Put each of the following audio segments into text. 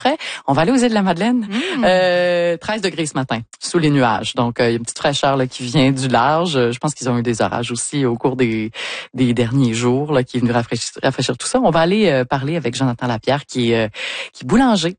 près. On va aller aux îles de la Madeleine. 13 degrés ce matin, sous les nuages. Donc, il y a une petite fraîcheur là, qui vient du large. Je pense qu'ils ont eu des orages aussi au cours des derniers jours là, qui est venu rafraîchir tout ça. On va aller parler avec Jonathan Lapierre, qui est boulanger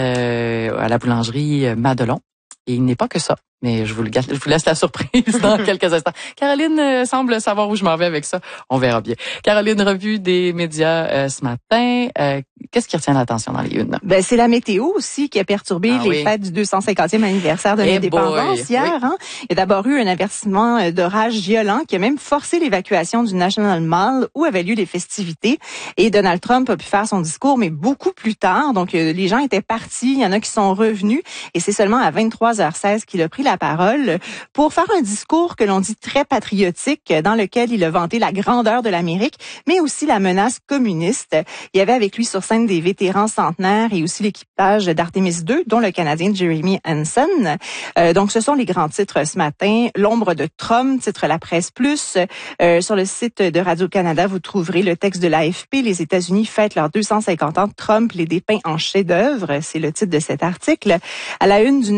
à la boulangerie Madelon. Et il n'est pas que ça. Mais je vous laisse la surprise dans quelques instants. Caroline semble savoir où je m'en vais avec ça. On verra bien. Caroline, revue des médias ce matin. Qu'est-ce qui retient l'attention dans les unes? Ben, c'est la météo aussi qui a perturbé les fêtes du 250e anniversaire de l'indépendance hier. Oui. Hein? Il y a d'abord eu un avertissement d'orage violent qui a même forcé l'évacuation du National Mall où avaient lieu les festivités. Et Donald Trump a pu faire son discours, mais beaucoup plus tard. Donc, les gens étaient partis. Il y en a qui sont revenus. Et c'est seulement à 23h16 qu'il a pris la parole pour faire un discours que l'on dit très patriotique, dans lequel il a vanté la grandeur de l'Amérique, mais aussi la menace communiste. Il y avait avec lui sur scène des vétérans centenaires et aussi l'équipage d'Artemis II, dont le Canadien Jeremy Hansen. Donc, ce sont les grands titres ce matin. L'ombre de Trump, titre La Presse Plus. Sur le site de Radio-Canada, vous trouverez le texte de l'AFP. Les États-Unis fêtent leurs 250 ans. Trump les dépeint en chef-d'œuvre. C'est le titre de cet article. À la une du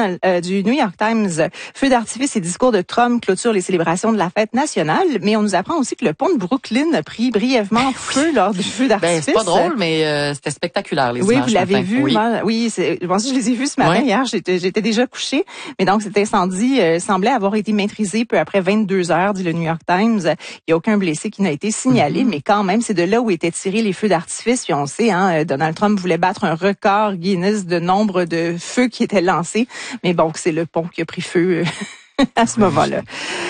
New York Times, feu d'artifice et discours de Trump clôturent les célébrations de la fête nationale. Mais on nous apprend aussi que le pont de Brooklyn a pris brièvement feu lors du feu d'artifice. C'est pas drôle, mais c'était spectaculaire, les images. Oui, vous l'avez vu. Oui, moi aussi, je les ai vus ce matin. Hier, j'étais déjà couchée. Mais donc, cet incendie semblait avoir été maîtrisé peu après 22 heures, dit le New York Times. Il n'y a aucun blessé qui n'a été signalé, mais quand même, c'est de là où étaient tirés les feux d'artifice. Puis on sait, Donald Trump voulait battre un record Guinness de nombre de feux qui étaient lancés. Mais bon, c'est le pont qui a pris feu à ce moment-là.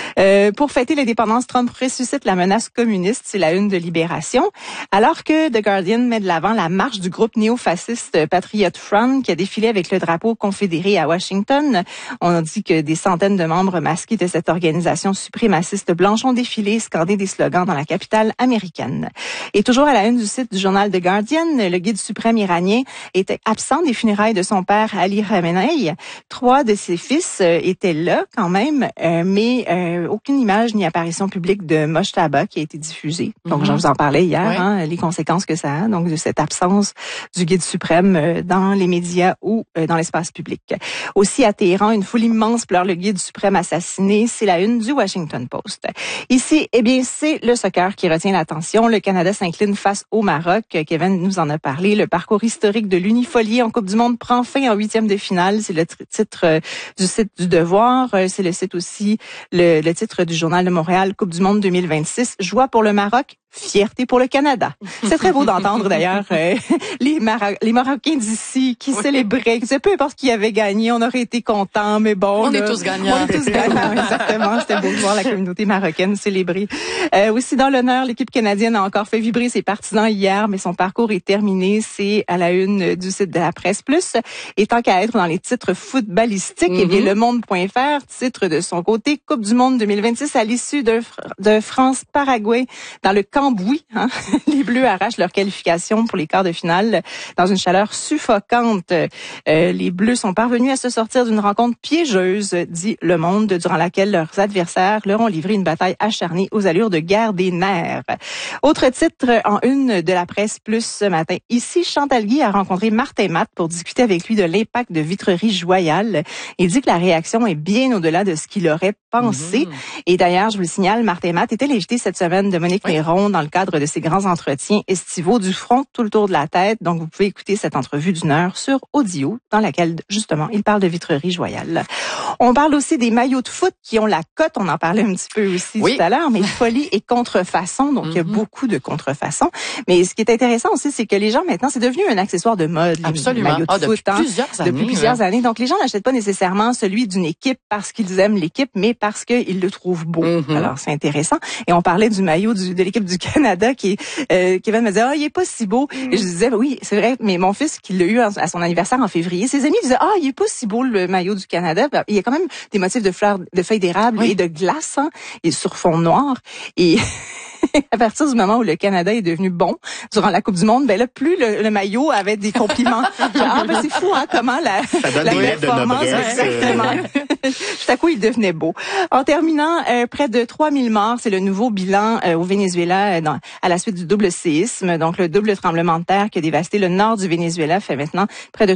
Pour fêter l'indépendance, Trump ressuscite la menace communiste, c'est la une de Libération. Alors que The Guardian met de l'avant la marche du groupe néo-fasciste Patriot Front qui a défilé avec le drapeau confédéré à Washington. On dit que des centaines de membres masqués de cette organisation suprémaciste blanche ont défilé, scandé des slogans dans la capitale américaine. Et toujours à la une du site du journal The Guardian, le guide suprême iranien était absent des funérailles de son père Ali Khamenei. 3 de ses fils étaient là quand même, mais aucune image ni apparition publique de Mojtaba qui a été diffusée. Donc, je vous en parlais hier, les conséquences que ça a, donc de cette absence du guide suprême dans les médias ou dans l'espace public. Aussi à Téhéran, une foule immense pleure le guide suprême assassiné. C'est la une du Washington Post. Ici, eh bien, c'est le soccer qui retient l'attention. Le Canada s'incline face au Maroc. Kevin nous en a parlé. Le parcours historique de l'Unifolie en Coupe du Monde prend fin en 8e de finale. C'est le titre du site du Devoir. C'est le site aussi, le titre du Journal de Montréal, Coupe du Monde 2026, joie pour le Maroc, fierté pour le Canada. C'est très beau d'entendre d'ailleurs les Marocains d'ici qui célébraient, peu importe qui avait gagné, on aurait été contents, mais bon. On est tous gagnants. On est tous gagnants, exactement. C'était beau de voir la communauté marocaine célébrer. Aussi dans l'honneur, l'équipe canadienne a encore fait vibrer ses partisans hier, mais son parcours est terminé. C'est à la une du site de la Presse Plus. Et tant qu'à être dans les titres footballistiques, eh bien, LeMonde.fr titre de son côté Coupe du Monde 2026 à l'issue de France-Paraguay dans le Cambouis. Les Bleus arrachent leur qualification pour les quarts de finale dans une chaleur suffocante. Les Bleus sont parvenus à se sortir d'une rencontre piégeuse, dit Le Monde, durant laquelle leurs adversaires leur ont livré une bataille acharnée aux allures de guerre des nerfs. Autre titre en une de la Presse Plus ce matin. Ici, Chantal Guy a rencontré Martin Matt pour discuter avec lui de l'impact de Vitrerie Joyal. Il dit que la réaction est bien au-delà de ce qu'il aurait pensé. Et d'ailleurs, je vous le signale, Martin Matt était l'invité cette semaine de Monique Néron dans le cadre de ses grands entretiens estivaux du front tout le tour de la tête. Donc, vous pouvez écouter cette entrevue d'1 heure sur Audio, dans laquelle, justement, il parle de Vitrerie Joyal. On parle aussi des maillots de foot qui ont la cote. On en parlait un petit peu aussi tout à l'heure, mais folie et contrefaçon. Donc, il y a beaucoup de contrefaçons. Mais ce qui est intéressant aussi, c'est que les gens, maintenant, c'est devenu un accessoire de mode. Absolument. Les maillots de foot, depuis plusieurs années. Donc, les gens n'achètent pas nécessairement celui d'une équipe parce qu'ils aiment l'équipe, mais parce qu'ils le trouvent beau. Alors, c'est intéressant. Et on parlait du maillot de l'équipe du Canada qui Kevin me disait, il est pas si beau. Et je disais, oui, c'est vrai, mais mon fils qui l'a eu à son anniversaire en février, ses amis disaient, il est pas si beau le maillot du Canada. Il y a quand même des motifs de fleurs, de feuilles d'érable et de glace, et sur fond noir. Et à partir du moment où le Canada est devenu bon durant la Coupe du Monde, ben là, plus le maillot avait des compliments. Genre, ben c'est fou, hein, comment la performance, exactement. Tout à coup, il devenait beau. En terminant, près de 3000 morts, c'est le nouveau bilan au Venezuela à la suite du double séisme. Donc, le double tremblement de terre qui a dévasté le nord du Venezuela fait maintenant près de